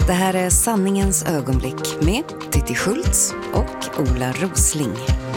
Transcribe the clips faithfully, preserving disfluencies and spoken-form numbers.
Det här är Sanningens ögonblick med Titti Schultz och Ola Rosling.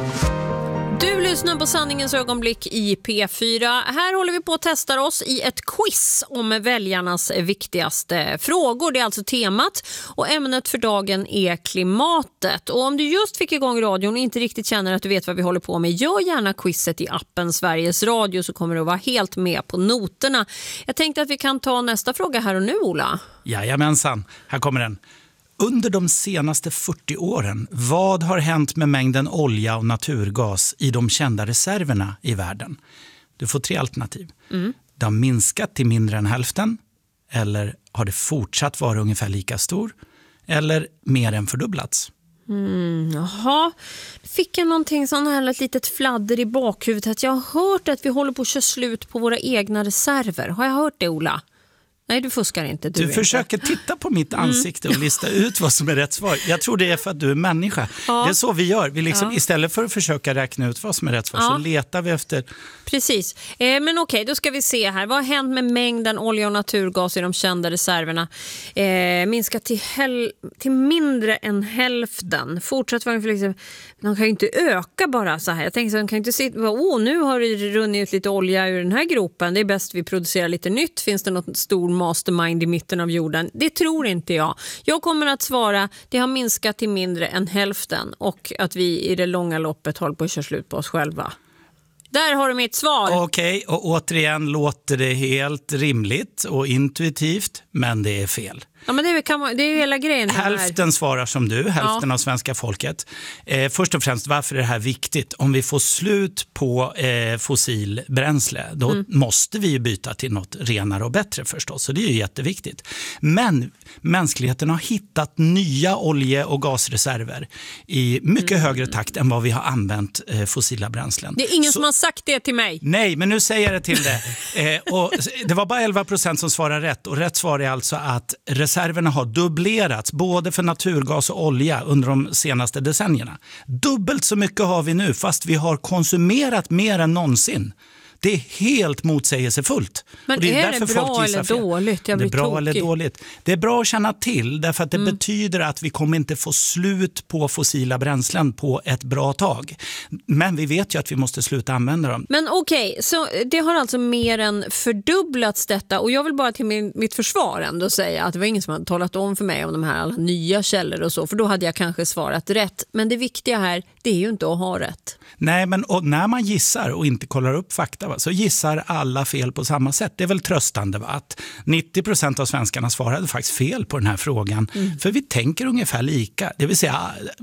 Du lyssnar på Sanningens ögonblick i P fyra. Här håller vi på att testa oss i ett quiz om väljarnas viktigaste frågor. Det är alltså temat och ämnet för dagen är klimatet. Och om du just fick igång radion och inte riktigt känner att du vet vad vi håller på med, gör gärna quizet i appen Sveriges Radio så kommer du att vara helt med på noterna. Jag tänkte att vi kan ta nästa fråga här och nu, Ola. Jajamensan, här kommer den. Under de senaste fyrtio åren, vad har hänt med mängden olja och naturgas i de kända reserverna i världen? Du får tre alternativ. Mm. Det har minskat till mindre än hälften, eller har det fortsatt vara ungefär lika stor, eller mer än fördubblats? Mm, jaha, fick jag någonting sån här ett litet fladder i bakhuvudet att jag har hört att vi håller på att köra slut på våra egna reserver. Har jag hört det, Ola? Nej, du fuskar inte. Du, du försöker inte. titta på mitt ansikte och lista ut vad som är rätt svar. Jag tror det är för att du är människa. Ja. Det är så vi gör. Vi liksom, ja. Istället för att försöka räkna ut vad som är rätt svar, ja. så letar vi efter... Precis. Eh, men okej, då ska vi se här. Vad har hänt med mängden olja och naturgas i de kända reserverna? Eh, minskat till, häl- till mindre än hälften. Fortsatt var för liksom, de kan ju inte öka bara så här. Jag tänker så de kan inte sitta, åh, nu har det runnit ut lite olja ur den här gropen. Det är bäst vi producerar lite nytt. Finns det något stor mastermind i mitten av jorden? Det tror inte jag. Jag kommer att svara, det har minskat till mindre än hälften och att vi i det långa loppet håller på att köra slut på oss själva. Där har du mitt svar. Okej, och återigen låter det helt rimligt och intuitivt, men det är fel. Ja, men det är, kan man, det är ju hela grejen här. Hälften svarar som du, hälften ja. av svenska folket. Eh, först och främst, varför är det här viktigt? Om vi får slut på eh, fossilbränsle, då mm. måste vi ju byta till något renare och bättre förstås. Så det är ju jätteviktigt. Men mänskligheten har hittat nya olje- och gasreserver i mycket mm. högre takt än vad vi har använt eh, fossila bränslen. Det är ingen Så, som har sagt det till mig. Nej, men nu säger jag det till det. Eh, och det var bara elva procent som svarar rätt. Och rätt svar är alltså att reserverna har dubblerats både för naturgas och olja under de senaste decennierna. Dubbelt så mycket har vi nu fast vi har konsumerat mer än någonsin. Det är helt motsägelsefullt. Men det är, är det bra eller dåligt? Jag det är bra tokig. eller dåligt. Det är bra att känna till därför att det mm. betyder att vi kommer inte få slut på fossila bränslen på ett bra tag. Men vi vet ju att vi måste sluta använda dem. Men okej, okay, så det har alltså mer än fördubblats detta och jag vill bara till min, mitt försvar ändå säga att det var ingen som hade talat om för mig om de här alla nya källor och så, för då hade jag kanske svarat rätt. Men det viktiga här, det är ju inte att ha rätt. Nej, men och när man gissar och inte kollar upp fakta va, så gissar alla fel på samma sätt. Det är väl tröstande va? Att nittio procent av svenskarna svarade faktiskt fel på den här frågan. Mm. För vi tänker ungefär lika. Det vill säga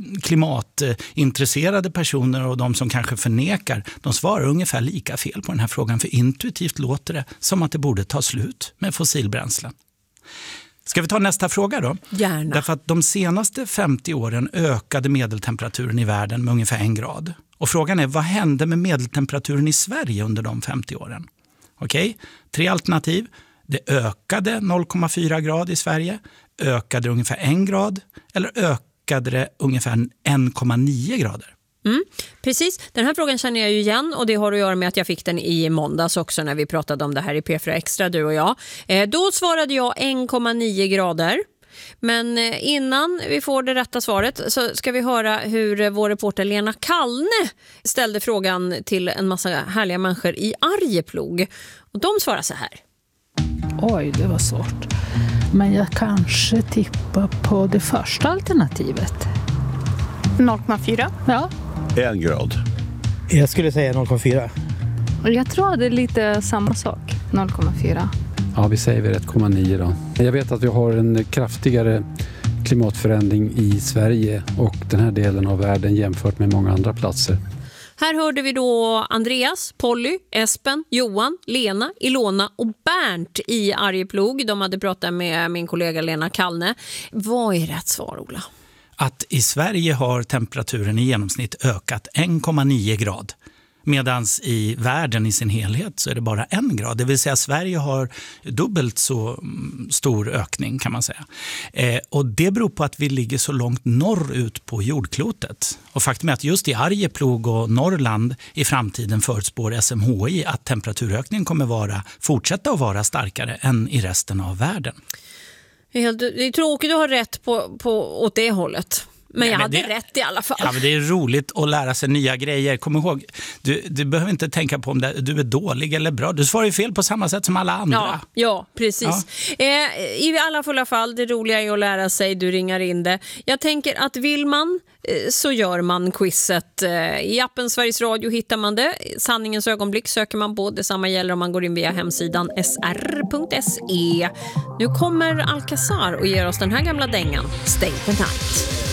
klimatintresserade personer och de som kanske förnekar, de svarar ungefär lika fel på den här frågan. För intuitivt låter det som att det borde ta slut med fossilbränslen. Ska vi ta nästa fråga då? Gärna. Därför att de senaste femtio åren ökade medeltemperaturen i världen med ungefär en grad. Och frågan är, vad hände med medeltemperaturen i Sverige under de femtio åren? Okej, tre alternativ. Det ökade noll komma fyra grad i Sverige, ökade ungefär en grad eller ökade det ungefär en komma nio grader. Mm, precis, den här frågan känner jag ju igen och det har att göra med att jag fick den i måndags också när vi pratade om det här i P fyra Extra, du och jag. Eh, då svarade jag en komma nio grader. Men innan vi får det rätta svaret så ska vi höra hur vår reporter Lena Kallne ställde frågan till en massa härliga människor i Arjeplog. Och de svarar så här. Oj, det var svårt. Men jag kanske tippar på det första alternativet. noll komma fyra. Ja. En grad. Jag skulle säga noll komma fyra. Jag tror det är lite samma sak. noll komma fyra. Ja, vi säger väl ett komma nio då. Jag vet att vi har en kraftigare klimatförändring i Sverige och den här delen av världen jämfört med många andra platser. Här hörde vi då Andreas, Polly, Espen, Johan, Lena, Ilona och Bernt i Arjeplog. De hade pratat med min kollega Lena Kallne. Vad är rätt svar, Ola? Att i Sverige har temperaturen i genomsnitt ökat en komma nio grad. Medan i världen i sin helhet så är det bara en grad. Det vill säga Sverige har dubbelt så stor ökning kan man säga. Eh, och det beror på att vi ligger så långt norrut på jordklotet. Och faktum är att just i Arjeplog och Norrland i framtiden förutspår S M H I att temperaturökningen kommer vara, fortsätta att vara starkare än i resten av världen. Det är, helt, det är tråkigt att ha rätt på, på, åt det hållet. Men Nej, jag men hade det, rätt i alla fall. Ja, men det är roligt att lära sig nya grejer. Kom ihåg, du, du behöver inte tänka på om det, du är dålig eller bra. Du svarar ju fel på samma sätt som alla andra. Ja, ja precis. Ja. Eh, I alla fulla fall, det roliga är att lära sig. Du ringar in det. Jag tänker att vill man eh, så gör man quizet. Eh, I appen Sveriges Radio hittar man det. Sanningens ögonblick söker man på. Detsamma gäller om man går in via hemsidan s r punkt s e. Nu kommer Alcazar och ger oss den här gamla dängan. Stay the night.